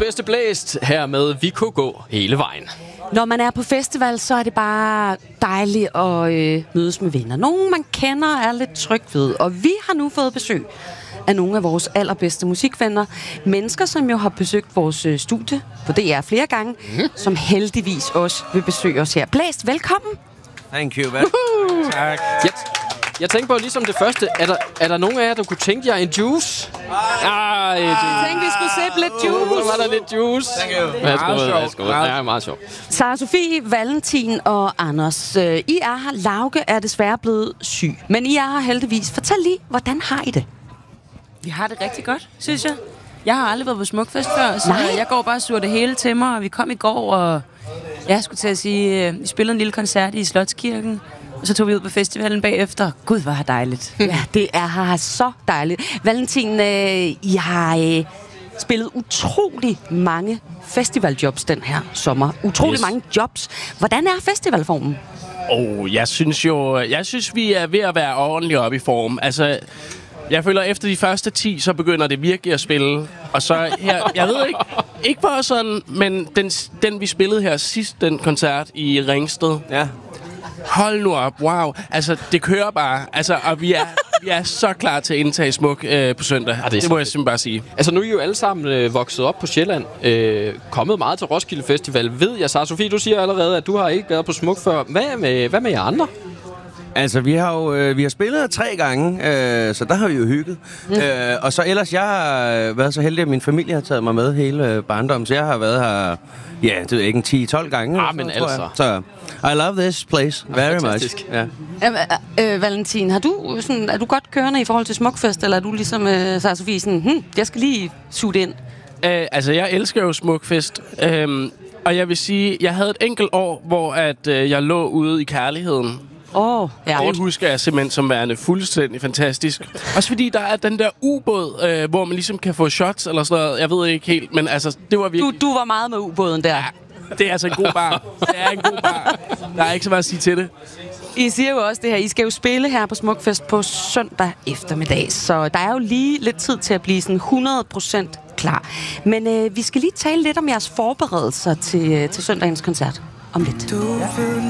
bedste blæst her med Vi kunne gå hele vejen. Når man er på festival, så er det bare dejligt at mødes med venner. Nogen, man kender, er lidt tryg ved. Og vi har nu fået besøg af nogle af vores allerbedste musikvenner. Mennesker, som jo har besøgt vores studie på DR flere gange, som heldigvis også vil besøge os her. Blæst, velkommen. Thank you, man. Tak. Jeg tænkte på ligesom det første. Er der nogen af jer, der kunne tænke jer en juice? Jeg tænkte, vi skulle sætte lidt juice. Så var der lidt juice. Thank you. Værsgo. Ja, meget sjovt. Sara Sofie, Valentin og Anders. I er her. Lauke er desværre blevet syg. Men I er her heldigvis. Fortæl lige, hvordan har I det? Vi har det rigtig godt, synes jeg. Jeg har aldrig været på Smukfest før, så jeg går bare og suger det hele til mig. Og vi kom i går, og jeg skulle til at sige, vi spillede en lille koncert i Slotskirken. Og så tog vi ud på festivalen bagefter. Gud, hvor dejligt. Ja, det er her så dejligt. Valentin, I har spillet utrolig mange festivaljobs den her sommer. Utrolig mange jobs. Hvordan er festivalformen? Jeg synes, vi er ved at være ordentligt oppe i form. Altså, jeg føler, efter de første 10, så begynder det virkelig at spille. Og så her, jeg ved ikke bare sådan, men den vi spillede her sidst, den koncert i Ringsted. Ja. Hold nu op, wow. Altså, det kører bare. Altså, og vi er så klar til at indtage Smuk på søndag. Ja, det må jeg simpelthen bare sige. Altså, nu er I jo alle sammen vokset op på Sjælland. Kommet meget til Roskilde Festival. Ved jeg, Sara Sofie, du siger allerede, at du har ikke været på Smuk før. Hvad med jer andre? Altså, vi har spillet 3 gange, så der har vi jo hygget. Og så ellers, jeg har været så heldig, at min familie har taget mig med hele barndommen, så jeg har været her, det ved jeg ikke, 10-12 gange. Men altså. Så I love this place very much. Ja. Valentin, er du godt kørende i forhold til Smukfest, eller er du ligesom Sara Sofie sådan, jeg skal lige suge det ind? Altså, jeg elsker jo Smukfest. Og jeg vil sige, jeg havde et enkelt år, hvor at jeg lå ude i kærligheden. Det husker jeg simpelthen som værende fuldstændig fantastisk. Også fordi der er den der ubåd, hvor man ligesom kan få shots eller sådan noget. Jeg ved ikke helt, men altså, det var virkelig... Du var meget med ubåden der. Ja, det er altså en god bar. Det er en god bar. Der er ikke så meget at sige til det. I siger jo også det her, I skal jo spille her på Smukfest på søndag eftermiddag. Så der er jo lige lidt tid til at blive sådan 100% klar. Men vi skal lige tale lidt om jeres forberedelser til søndagens koncert om lidt.